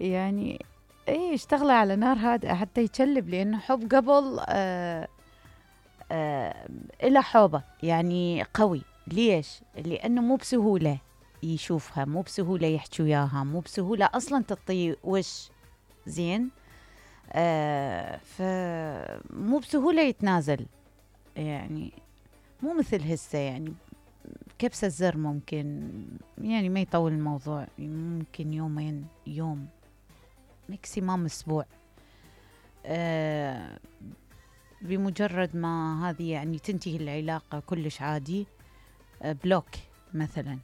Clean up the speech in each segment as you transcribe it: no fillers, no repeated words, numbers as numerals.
يعني ايه، اشتغلي على نار هادئة حتى يتشلب، لأنه حب قبل آه إلى حوبة يعني قوي. ليش؟ لأنه مو بسهولة يشوفها، مو بسهولة يحكي وياها، مو بسهولة أصلا تعطي وش زين. فمو بسهولة يتنازل، يعني مو مثل هسه يعني كبسة زر ممكن، يعني ما يطول الموضوع، ممكن يومين، يوم ماكسيمام اسبوع. آه بمجرد ما هذه يعني تنتهي العلاقة كلش عادي، بلوك مثلا.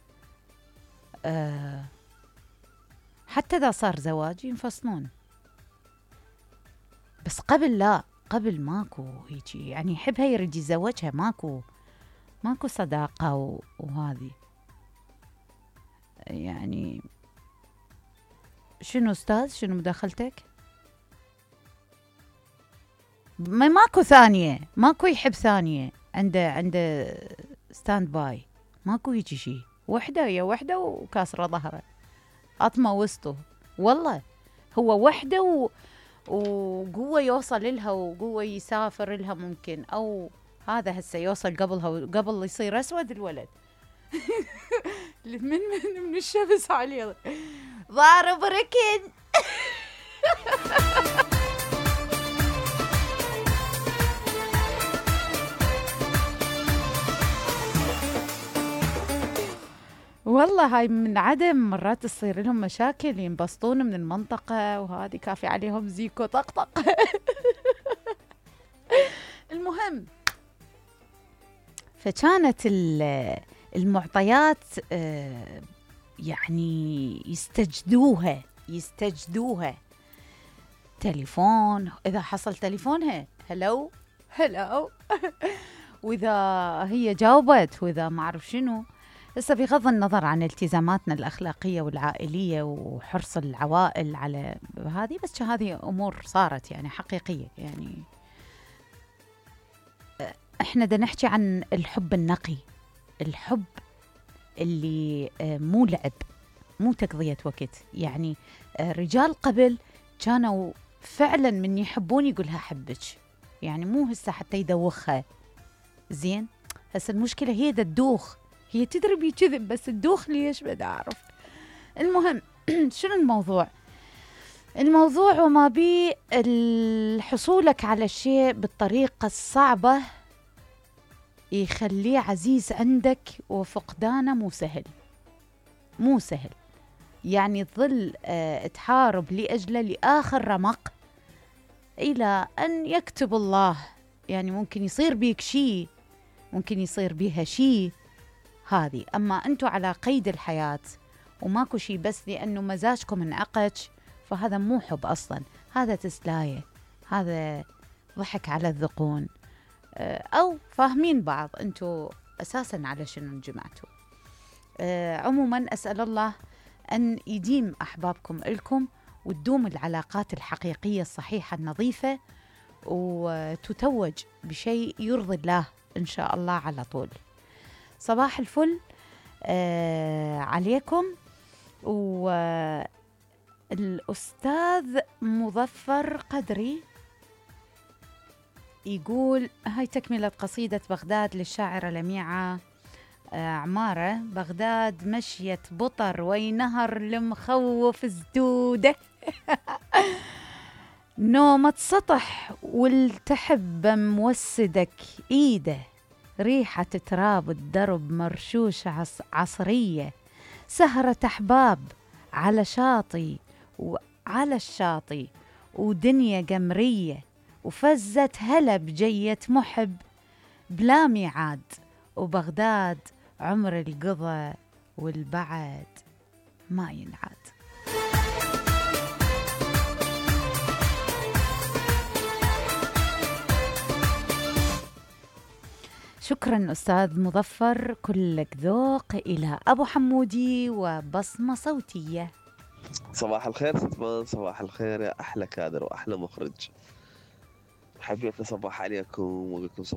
آه حتى إذا صار زواج ينفصلون، بس قبل لا، قبل ماكو هيجي يعني يحبها يريد يتزوجها، ماكو صداقة وهذه يعني. شنو أستاذ، شنو مداخلتك؟ ما ماكو ثانية، ماكو يحب ثانية، عنده ستاند باي، ماكو يجي شي، وحدة يا وحدة وكاسرة ظهره، أطمة وسطه. والله هو وحدة وقوة يوصل لها، وقوة يسافر لها ممكن، أو هذا هسه يوصل قبلها، وقبل يصير أسود الولد. من الشمس عليه ضارب ركن. والله هاي من عدم مرات تصير لهم مشاكل، ينبسطون من المنطقة، وهذه كافي عليهم زيكو طقطق. المهم، فكانت المعطيات يعني يستجدوها. تليفون، إذا حصل تليفونها هلو هلو. وإذا هي جاوبت، وإذا ما أعرف شنو. هسه بغض النظر عن التزاماتنا الأخلاقية والعائلية وحرص العوائل على هذه، بس هذه أمور صارت يعني حقيقية. يعني احنا دا نحكي عن الحب النقي، الحب اللي مو لعب، مو تقضية وقت. يعني رجال قبل كانوا فعلا من يحبون يقولها حبك، يعني مو هسه حتى يدوخها زين. هسه المشكلة هي دا تدوخ، هي تدري بي كذب، بس تدوخ ليش بدي أعرف. المهم، شنو الموضوع؟ الموضوع وما بي حصولك على الشيء بالطريقة الصعبة يخليه عزيز عندك، وفقدانه مو سهل، مو سهل. يعني تظل تحارب لأجله لآخر رمق، إلى أن يكتب الله. يعني ممكن يصير بيك شيء، ممكن يصير بيها شيء هذه. أما أنتوا على قيد الحياة وماكو شيء، بس لأنه مزاجكم انعقد، فهذا مو حب أصلا، هذا تسلاية، هذا ضحك على الذقون، أو فاهمين بعض أنتوا أساسا على شنو انجمعتوا. عموما أسأل الله أن يديم أحبابكم إلكم، وتدوم العلاقات الحقيقية الصحيحة النظيفة، وتتوج بشيء يرضي الله إن شاء الله على طول. صباح الفل عليكم. والأستاذ مظفر قدري يقول هاي تكملة قصيدة بغداد للشاعرة لميعة عمارة. بغداد مشيت بطر وينهر المخوف زدوده. نومة سطح والتحب موسدك ايده، ريحة تراب الدرب مرشوشة عصرية، سهرة أحباب على شاطئ وعلى الشاطئ، ودنيا قمرية، وفزت هلا بجية محب بلا ميعاد، وبغداد عمر القضى والبعد ما ينعاد. شكرا أستاذ مظفر، كلك ذوق. إلى أبو حمودي وبصمة صوتية. صباح الخير ستمان، صباح الخير يا أحلى كادر وأحلى مخرج. حبيت أصبح عليكم وأقول لكم